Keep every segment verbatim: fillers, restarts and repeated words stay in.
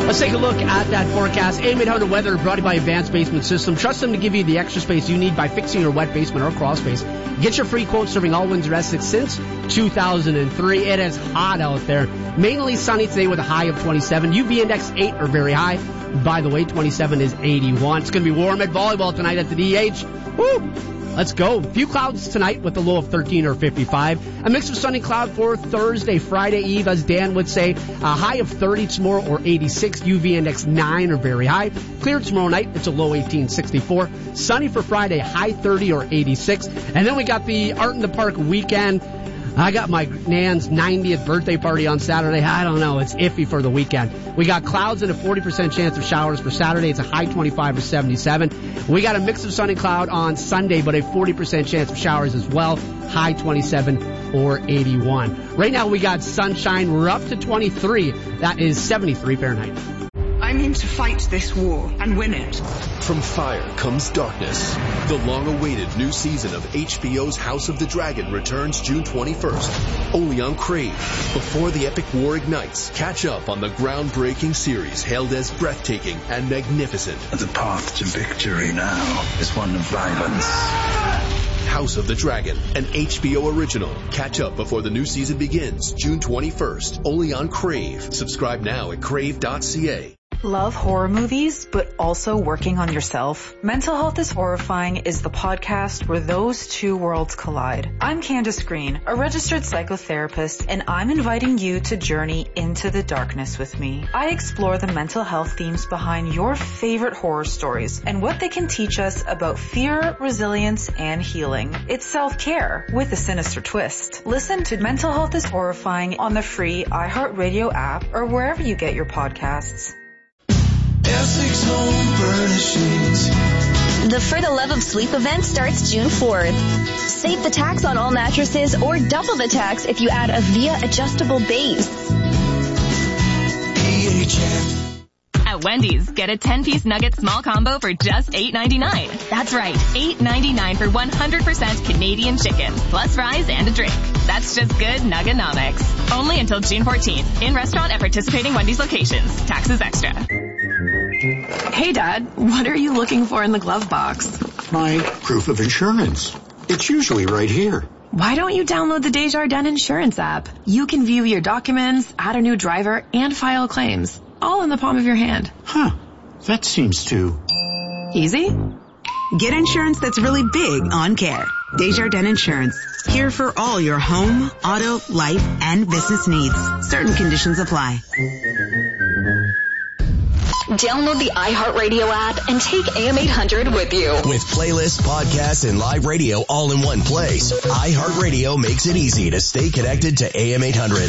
Let's take a look at that forecast. A M eight hundred weather brought to you by Advanced Basement System. Trust them to give you the extra space you need by fixing your wet basement or crawl space. Get your free quote serving all Windsor Essex since two thousand three. It is hot out there. Mainly sunny today with a high of twenty-seven. U V index eight or very high. By the way, twenty-seven is eighty-one. It's going to be warm at volleyball tonight at the D H. Woo! Let's go. A few clouds tonight with a low of thirteen or fifty-five. A mix of sunny cloud for Thursday, Friday Eve, as Dan would say. A high of thirty tomorrow or eighty-six. U V index nine or very high. Clear tomorrow night. It's a low eighteen, sixty-four. Sunny for Friday, high thirty or eighty-six. And then we got the Art in the Park weekend. I got my Nan's ninetieth birthday party on Saturday. I don't know. It's iffy for the weekend. We got clouds and a forty percent chance of showers for Saturday. It's a high twenty-five or seventy-seven. We got a mix of sun and cloud on Sunday, but a forty percent chance of showers as well. High twenty-seven or eighty-one. Right now we got sunshine. We're up to twenty-three. That is seventy-three Fahrenheit. I'm in to fight this war and win it. From fire comes darkness. The long-awaited new season of H B O's House of the Dragon returns June twenty-first, only on Crave. Before the epic war ignites, catch up on the groundbreaking series hailed as breathtaking and magnificent. The path to victory now is one of violence. House of the Dragon, an H B O original. Catch up before the new season begins June twenty-first, only on Crave. Subscribe now at crave dot c a. Love horror movies, but also working on yourself? Mental Health is Horrifying is the podcast where those two worlds collide. I'm Candace Green, a registered psychotherapist, and I'm inviting you to journey into the darkness with me. I explore the mental health themes behind your favorite horror stories and what they can teach us about fear, resilience, and healing. It's self-care with a sinister twist. Listen to Mental Health is Horrifying on the free iHeartRadio app or wherever you get your podcasts. Essex Home Furnishings. The For the Love of Sleep event starts June fourth. Save the tax on all mattresses or double the tax if you add a Via adjustable base. E H F. At Wendy's, get a ten-piece nugget small combo for just eight ninety-nine. That's right, eight ninety-nine for one hundred percent Canadian chicken, plus fries and a drink. That's just good nuggenomics. Only until June fourteenth. In restaurant at participating Wendy's locations. Taxes extra. Hey, Dad, what are you looking for in the glove box? My proof of insurance. It's usually right here. Why don't you download the Desjardins Insurance app? You can view your documents, add a new driver, and file claims, all in the palm of your hand. Huh. That seems too... easy? Get insurance that's really big on care. Desjardins Insurance. Here for all your home, auto, life, and business needs. Certain conditions apply. Download the iHeartRadio app and take A M eight hundred with you. With playlists, podcasts, and live radio all in one place, iHeartRadio makes it easy to stay connected to A M eight hundred.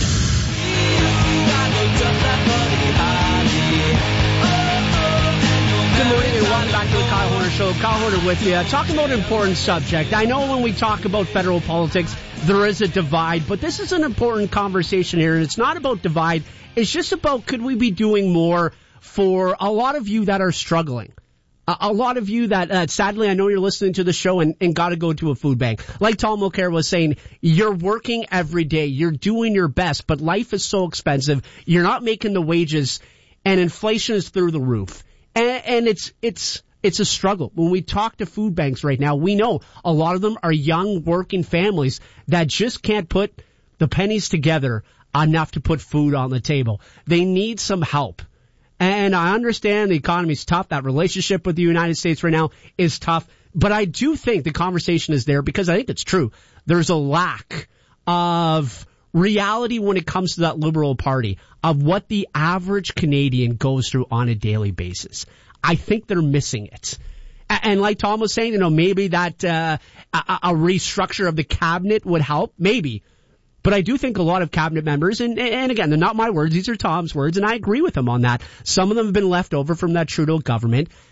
Good morning and welcome back to the Kyle Horner Show. Kyle Horner with you. Talking about an important subject. I know when we talk about federal politics, there is a divide, but this is an important conversation here, and it's not about divide. It's just about could we be doing more for a lot of you that are struggling. A, a lot of you that, uh, sadly, I know you're listening to the show and, and got to go to a food bank. Like Tom Mulcair was saying, you're working every day. You're doing your best, but life is so expensive. You're not making the wages, and inflation is through the roof. And, and it's, it's, it's a struggle. When we talk to food banks right now, we know a lot of them are young working families that just can't put the pennies together enough to put food on the table. They need some help. And I understand the economy's tough. That relationship with the United States right now is tough. But I do think the conversation is there because I think it's true. There's a lack of reality when it comes to that Liberal Party, of what the average Canadian goes through on a daily basis. I think they're missing it. And like Tom was saying, you know, maybe that uh, a, a restructure of the cabinet would help. Maybe. But I do think a lot of cabinet members, and, and again, they're not my words, these are Tom's words, and I agree with him on that. Some of them have been left over from that Trudeau government.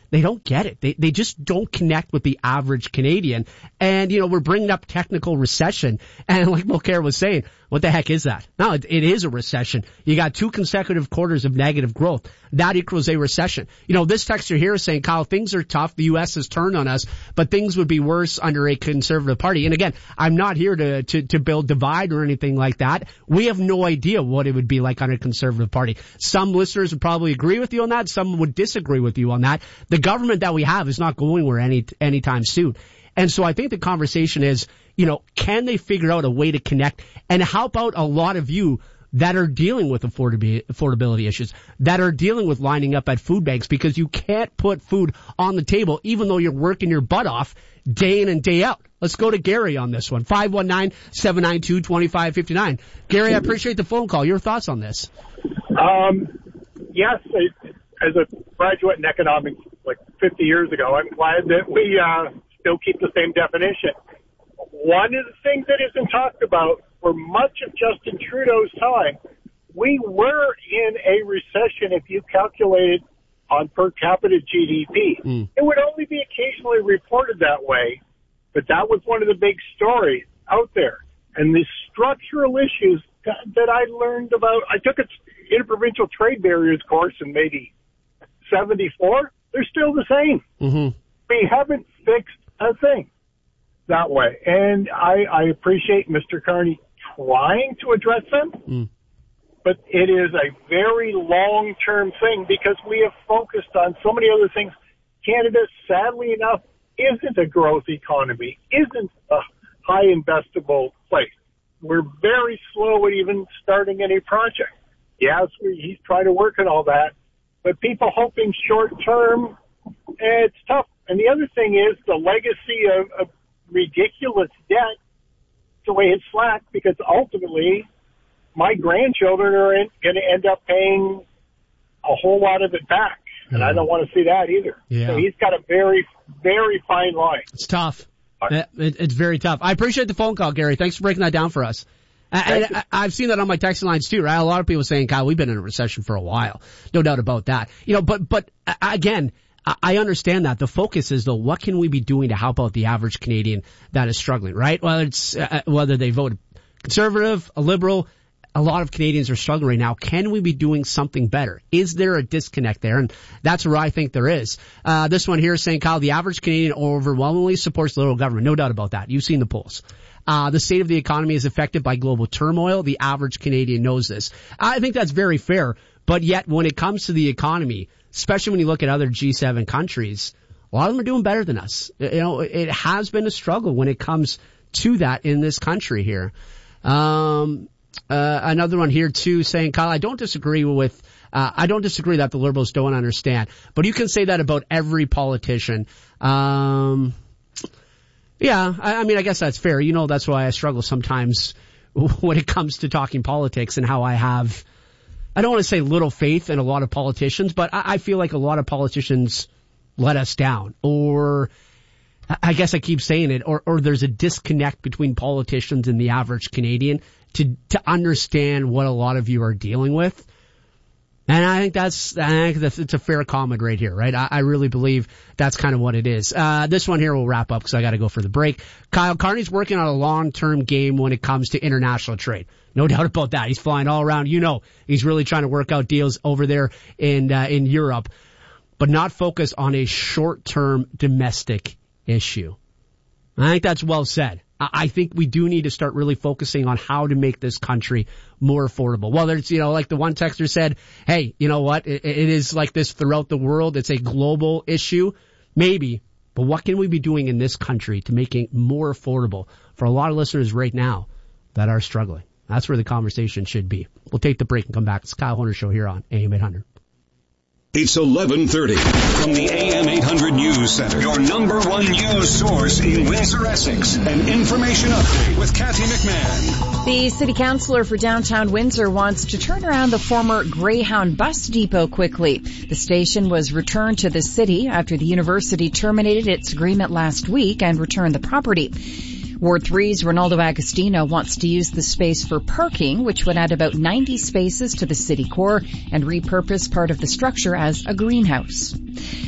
they don't get it. They they just don't connect with the average Canadian. And, you know, we're bringing up technical recession. And like Mulcair was saying, what the heck is that? No, it, it is a recession. You got two consecutive quarters of negative growth. That equals a recession. You know, this texter here is saying, Kyle, things are tough. The U S has turned on us, but things would be worse under a conservative party. And again, I'm not here to, to, to build divide or anything like that. We have no idea what it would be like under a conservative party. Some listeners would probably agree with you on that. Some would disagree with you on that. The government that we have is not going where any anytime soon. And so I think the conversation is, you know, can they figure out a way to connect? And how about a lot of you that are dealing with affordability, affordability issues, that are dealing with lining up at food banks, because you can't put food on the table even though you're working your butt off day in and day out. Let's go to Gary on this one. five one nine, seven nine two, two five five nine. Gary, I appreciate the phone call. Your thoughts on this? Um, yes, as a graduate in economics like fifty years ago, I'm glad that we uh, still keep the same definition. One of the things that isn't talked about for much of Justin Trudeau's time, we were in a recession if you calculated on per capita G D P. Mm. It would only be occasionally reported that way, but that was one of the big stories out there. And the structural issues that, that I learned about, I took an interprovincial trade barriers course in maybe seventy-four. They're still the same. Mm-hmm. We haven't fixed a thing that way. And I, I appreciate Mister Carney trying to address them, mm. but it is a very long-term thing because we have focused on so many other things. Canada, sadly enough, isn't a growth economy, isn't a high investable place. We're very slow at even starting any project. Yes, we, he's trying to work on all that, but people hoping short-term, it's tough. And the other thing is the legacy of, of ridiculous debt to weigh it slack, because ultimately my grandchildren are going to end up paying a whole lot of it back. And mm. I don't want to see that either. Yeah. So he's got a very, very fine line. It's tough. It, it, it's very tough. I appreciate the phone call, Gary. Thanks for breaking that down for us. And I, I've seen that on my text lines too, right? A lot of people saying, Kyle, we've been in a recession for a while. No doubt about that. You know, but, but again, I understand that. The focus is, though, what can we be doing to help out the average Canadian that is struggling, right? Whether it's, uh, whether they vote conservative, a liberal, a lot of Canadians are struggling right now. Can we be doing something better? Is there a disconnect there? And that's where I think there is. Uh, this one here is saying, Kyle, the average Canadian overwhelmingly supports Liberal government. No doubt about that. You've seen the polls. Uh, the state of the economy is affected by global turmoil. The average Canadian knows this. I think that's very fair. But yet, when it comes to the economy, especially when you look at other G seven countries, a lot of them are doing better than us. You know, it has been a struggle when it comes to that in this country here. Um, uh, another one here too saying, Kyle, I don't disagree with, uh, I don't disagree that the Liberals don't understand, but you can say that about every politician. Um, yeah, I, I mean, I guess that's fair. You know, that's why I struggle sometimes when it comes to talking politics and how I have, I don't want to say little faith in a lot of politicians, but I, I feel like a lot of politicians let us down, or I guess I keep saying it, or, or there's a disconnect between politicians and the average Canadian to, to understand what a lot of you are dealing with. And I think that's, I think that's, it's a fair comment right here, right? I, I really believe that's kind of what it is. Uh, this one here will wrap up because I got to go for the break. Kyle Carney's working on a long-term game when it comes to international trade. No doubt about that. He's flying all around. You know, he's really trying to work out deals over there in, uh, in Europe, but not focus on a short-term domestic issue. I think that's well said. I think we do need to start really focusing on how to make this country more affordable. Whether it's, you know, like the one texter said, hey, you know what? It, it is like this throughout the world. It's a global issue. Maybe. But what can we be doing in this country to make it more affordable for a lot of listeners right now that are struggling? That's where the conversation should be. We'll take the break and come back. It's the Kyle Horner Show here on A M eight hundred. It's eleven thirty from the A M eight hundred News Center, your number one news source in Windsor, Essex. An information update with Kathy McMahon. The city councillor for downtown Windsor wants to turn around the former Greyhound bus depot quickly. The station was returned to the city after the university terminated its agreement last week and returned the property. Ward three's Ronaldo Agostino wants to use the space for parking, which would add about ninety spaces to the city core and repurpose part of the structure as a greenhouse.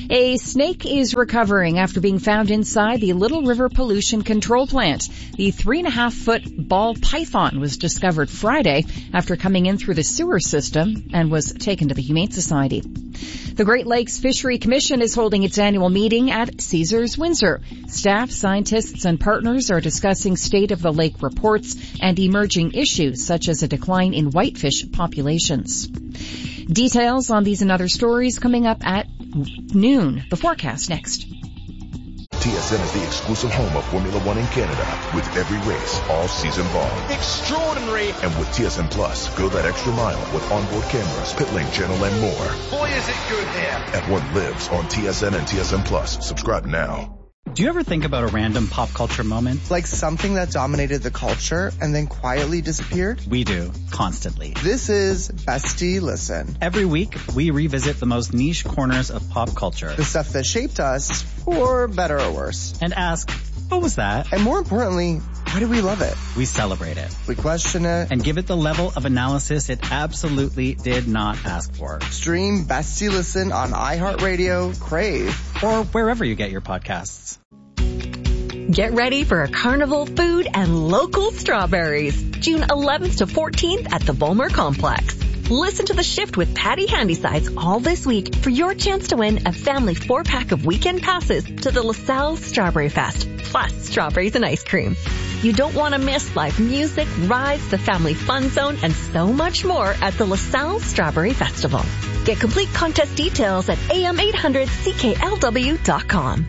A snake is recovering after being found inside the Little River Pollution Control Plant. The three and a half foot ball python was discovered Friday after coming in through the sewer system and was taken to the Humane Society. The Great Lakes Fishery Commission is holding its annual meeting at Caesars Windsor. Staff, scientists, and partners are discussing state of the lake reports and emerging issues such as a decline in whitefish populations. Details on these and other stories coming up at noon. The forecast next. T S N is the exclusive home of Formula One in Canada, with every race all season long. Extraordinary! And with T S N Plus, go that extra mile with onboard cameras, pit lane channel, and more. Boy, is it good here! Everyone lives on T S N and T S N Plus. Subscribe now. Do you ever think about a random pop culture moment? Like something that dominated the culture and then quietly disappeared? We do, constantly. This is Bestie Listen. Every week, we revisit the most niche corners of pop culture. The stuff that shaped us, for better or worse. And ask, what was that? And more importantly, why do we love it? We celebrate it. We question it. And give it the level of analysis it absolutely did not ask for. Stream Bestie Listen on iHeartRadio, Crave, or wherever you get your podcasts. Get ready for a carnival food and local strawberries. June eleventh to fourteenth at the Volmer Complex. Listen to The Shift with Patty Handysides all this week for your chance to win a family four-pack of weekend passes to the LaSalle Strawberry Fest, plus strawberries and ice cream. You don't want to miss live music, rides, the family fun zone, and so much more at the LaSalle Strawberry Festival. Get complete contest details at A M eight hundred C K L W dot com.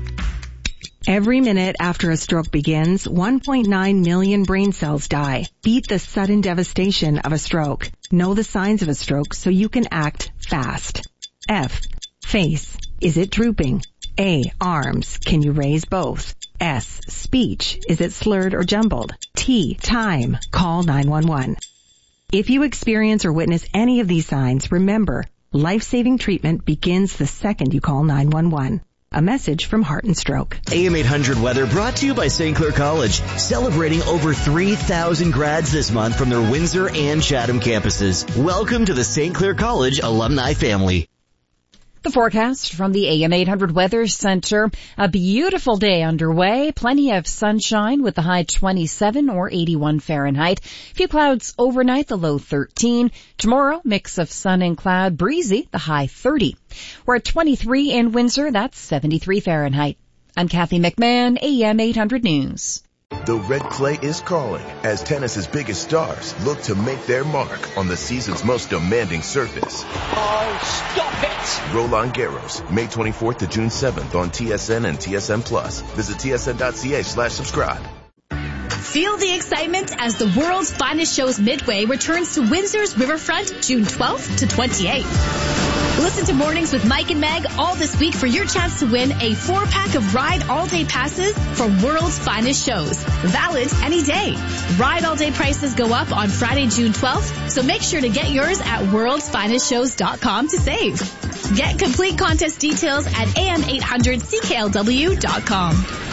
Every minute after a stroke begins, one point nine million brain cells die. Beat the sudden devastation of a stroke. Know the signs of a stroke so you can act fast. F. Face. Is it drooping? A. Arms. Can you raise both? S. Speech. Is it slurred or jumbled? T. Time. Call nine one one. If you experience or witness any of these signs, remember, life-saving treatment begins the second you call nine one one. A message from Heart and Stroke. A M eight hundred weather brought to you by Saint Clair College, celebrating over three thousand grads this month from their Windsor and Chatham campuses. Welcome to the Saint Clair College alumni family. The forecast from the A M eight hundred Weather Center. A beautiful day underway. Plenty of sunshine with the high twenty-seven or eighty-one Fahrenheit. Few clouds overnight, the low thirteen. Tomorrow, mix of sun and cloud, breezy, the high thirty. We're at twenty-three in Windsor, that's seventy-three Fahrenheit. I'm Kathy McMahon, A M eight hundred News. The red clay is calling as tennis's biggest stars look to make their mark on the season's most demanding surface. Oh, stop it! Roland Garros, May twenty-fourth to June seventh on T S N and T S N Plus. Visit T S N dot C A slash subscribe. Feel the excitement as the world's finest shows Midway returns to Windsor's Riverfront June twelfth to twenty-eighth. Listen to Mornings with Mike and Meg all this week for your chance to win a four-pack of Ride All-Day passes for world's finest shows. Valid any day. Ride All-Day prices go up on Friday, June twelfth, so make sure to get yours at worlds finest shows dot com to save. Get complete contest details at A M eight hundred C K L W dot com.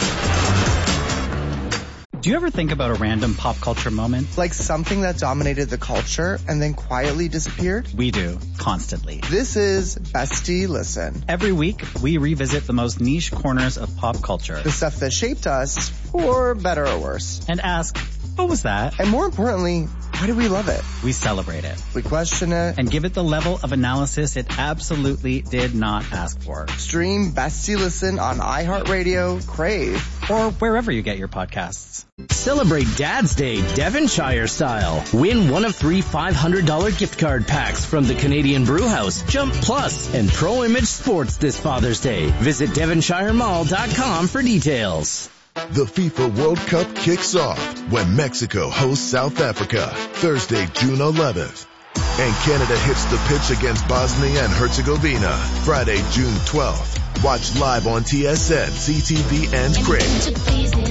Do you ever think about a random pop culture moment? Like something that dominated the culture and then quietly disappeared? We do, constantly. This is Bestie Listen. Every week, we revisit the most niche corners of pop culture. The stuff that shaped us, for better or worse. And ask, what was that? And more importantly, why do we love it? We celebrate it. We question it. And give it the level of analysis it absolutely did not ask for. Stream Bestie Listen on iHeartRadio, Crave, or wherever you get your podcasts. Celebrate Dad's Day Devonshire style. Win one of three five hundred dollars gift card packs from the Canadian Brew House, Jump Plus, and Pro Image Sports this Father's Day. Visit Devonshire Mall dot com for details. The FIFA World Cup kicks off when Mexico hosts South Africa Thursday, June eleventh. And Canada hits the pitch against Bosnia and Herzegovina Friday, June twelfth. Watch live on T S N, C T V, and Crave.